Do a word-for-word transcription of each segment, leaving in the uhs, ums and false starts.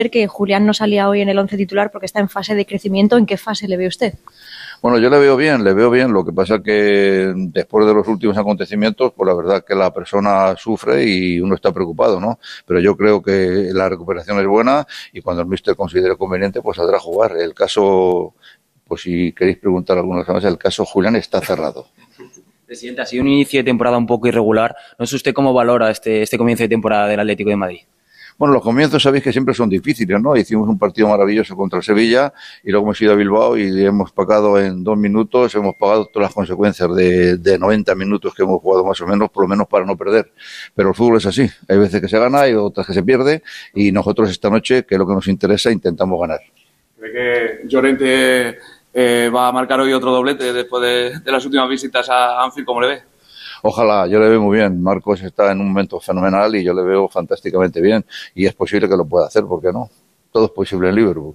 que Julián no salía hoy en el once titular porque está en fase de crecimiento. ¿En qué fase le ve usted? Bueno, yo le veo bien, le veo bien. Lo que pasa es que después de los últimos acontecimientos, pues la verdad que la persona sufre y uno está preocupado, ¿no? Pero yo creo que la recuperación es buena y cuando el míster considere conveniente, pues saldrá a jugar. El caso, pues si queréis preguntar alguna cosa más, el caso Julián está cerrado. Presidente, ha sido un inicio de temporada un poco irregular. No sé usted cómo valora este, este comienzo de temporada del Atlético de Madrid. Bueno, los comienzos sabéis que siempre son difíciles, ¿no? Hicimos un partido maravilloso contra el Sevilla y luego hemos ido a Bilbao y hemos pagado en dos minutos, hemos pagado todas las consecuencias de, de noventa minutos que hemos jugado más o menos, por lo menos para no perder. Pero el fútbol es así, hay veces que se gana y otras que se pierde y nosotros esta noche, que es lo que nos interesa, intentamos ganar. ¿Cree que Llorente eh, va a marcar hoy otro doblete después de, de las últimas visitas a Anfield? ¿Cómo le ve? Ojalá, yo le veo muy bien. Marcos está en un momento fenomenal y yo le veo fantásticamente bien. Y es posible que lo pueda hacer, ¿por qué no? Todo es posible en Liverpool.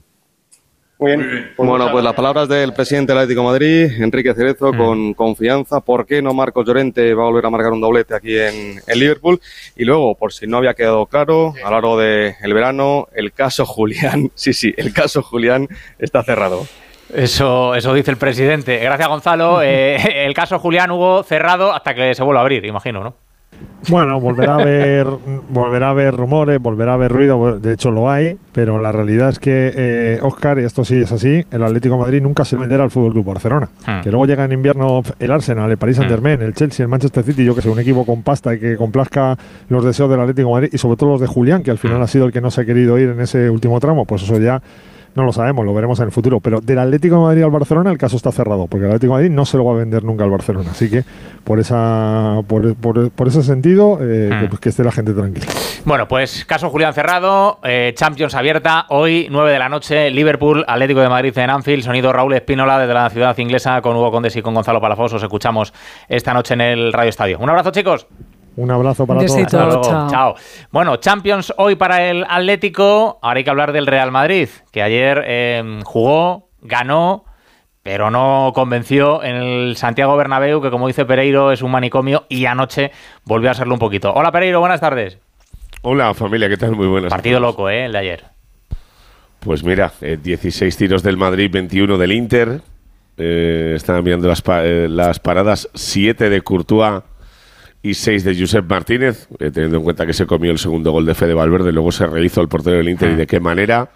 Muy bien. Muy bien. Bueno, pues las palabras del presidente del Atlético de Madrid, Enrique Cerezo, mm. con confianza. ¿Por qué no Marcos Llorente va a volver a marcar un doblete aquí en, en Liverpool? Y luego, por si no había quedado claro, a lo largo del verano, el caso Julián, sí, sí, el caso Julián está cerrado. Eso, eso dice el presidente. Gracias, Gonzalo. Eh, el caso Julián, Hugo, cerrado hasta que se vuelva a abrir, imagino, ¿no? Bueno, volverá a haber, volverá a haber rumores, volverá a haber ruido, de hecho lo hay, pero la realidad es que, eh, Óscar, y esto sí es así, el Atlético de Madrid nunca se venderá al Fútbol Club Barcelona. Hmm. Que luego llega en invierno el Arsenal, el Paris Saint-Germain, el Chelsea, el Manchester City, yo que sé, un equipo con pasta y que complazca los deseos del Atlético de Madrid y sobre todo los de Julián, que al final ha sido el que no se ha querido ir en ese último tramo, pues eso ya no lo sabemos, lo veremos en el futuro. Pero del Atlético de Madrid al Barcelona el caso está cerrado, porque el Atlético de Madrid no se lo va a vender nunca al Barcelona. Así que por esa por, por, por ese sentido, eh, mm. que, pues, que esté la gente tranquila. Bueno, pues caso Julián cerrado, eh, Champions abierta, hoy nueve de la noche, Liverpool, Atlético de Madrid en Anfield, sonido Raúl Espínola desde la ciudad inglesa con Hugo Condés y con Gonzalo Palafox. Os escuchamos esta noche en el Radio Estadio. Un abrazo, chicos. Un abrazo para todos. Hasta luego. Chao. Chao. Bueno, Champions hoy para el Atlético. Ahora hay que hablar del Real Madrid, que ayer eh, jugó, ganó, pero no convenció en el Santiago Bernabéu, que como dice Pereiro es un manicomio, y anoche volvió a serlo un poquito. Hola Pereiro, buenas tardes. Hola familia, ¿qué tal? Muy buenas. Partido loco, ¿eh? El de ayer. Pues mira, eh, dieciséis tiros del Madrid, veintiuno del Inter. Eh, están mirando las, pa- eh, las paradas, siete de Courtois y seis de Josep Martínez, eh, teniendo en cuenta que se comió el segundo gol de Fede Valverde, luego se rehizo el portero del Inter y de qué manera,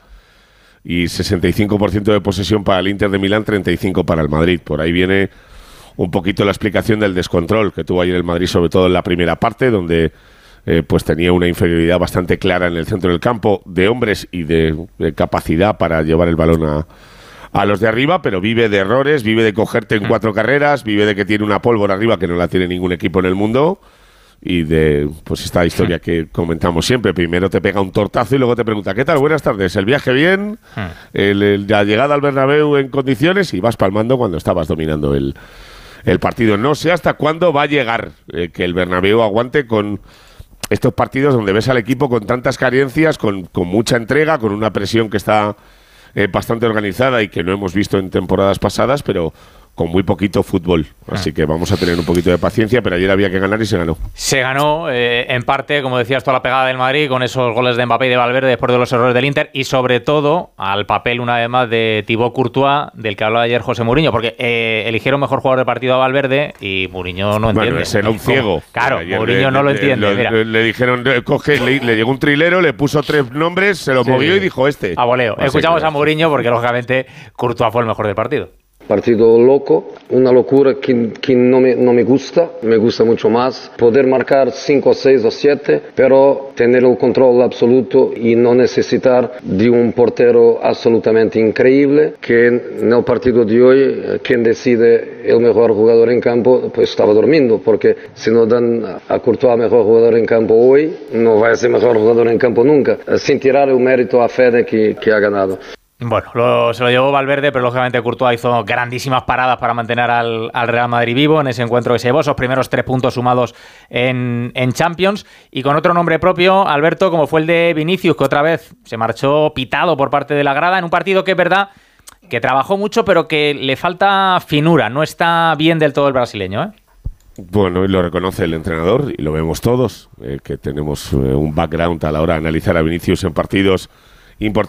y sesenta y cinco por ciento de posesión para el Inter de Milán, treinta y cinco por ciento para el Madrid. Por ahí viene un poquito la explicación del descontrol que tuvo ayer el Madrid, sobre todo en la primera parte, donde eh, pues tenía una inferioridad bastante clara en el centro del campo, de hombres y de, de capacidad para llevar el balón a a los de arriba, pero vive de errores, vive de cogerte en cuatro carreras, vive de que tiene una pólvora arriba que no la tiene ningún equipo en el mundo, y de pues esta historia que comentamos siempre. Primero te pega un tortazo y luego te pregunta, ¿qué tal? Buenas tardes, ¿el viaje bien? El, el, la llegada al Bernabéu en condiciones, y vas palmando cuando estabas dominando el, el partido. No sé hasta cuándo va a llegar eh, que el Bernabéu aguante con estos partidos donde ves al equipo con tantas carencias, con, con mucha entrega, con una presión que está Eh, bastante organizada y que no hemos visto en temporadas pasadas, pero con muy poquito fútbol. Así que vamos a tener un poquito de paciencia, pero ayer había que ganar y se ganó. Se ganó, eh, en parte, como decías, toda la pegada del Madrid con esos goles de Mbappé y de Valverde después de los errores del Inter, y sobre todo al papel una vez más de Thibaut Courtois, del que hablaba ayer José Mourinho, porque eh, eligieron mejor jugador del partido a Valverde y Mourinho no entiende. Bueno, ese era un ciego. Claro, ayer Mourinho le, no lo le, entiende. Le, mira. le, le dijeron, coge, le, le llegó un trilero, le puso tres nombres, se los sí, movió y dijo este. A voleo. Así Escuchamos a Mourinho porque, lógicamente, Courtois fue el mejor del partido. Partido loco, una locura que, que no, me, no me gusta, me gusta mucho más poder marcar cinco, seis o siete, pero tener el control absoluto y no necesitar de un portero absolutamente increíble, que en el partido de hoy, quien decide el mejor jugador en campo, pues estaba durmiendo, porque si no dan a Courtois mejor jugador en campo hoy, no va a ser mejor jugador en campo nunca, sin tirar el mérito a Fede que, que ha ganado. Bueno, lo, se lo llevó Valverde, pero lógicamente Courtois hizo grandísimas paradas para mantener al, al Real Madrid vivo en ese encuentro que se llevó, esos primeros tres puntos sumados en, en Champions, y con otro nombre propio, Alberto, como fue el de Vinicius, que otra vez se marchó pitado por parte de la grada en un partido que es verdad que trabajó mucho, pero que le falta finura, no está bien del todo el brasileño, ¿eh? Bueno, y lo reconoce el entrenador y lo vemos todos, eh, que tenemos eh, un background a la hora de analizar a Vinicius en partidos importante.